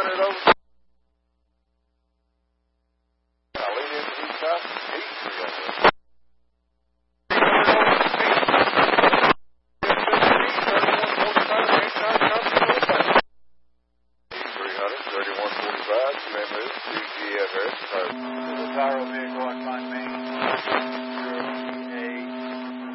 300 over. I'll lean into the south. 8300. Tyro vehicle on Main.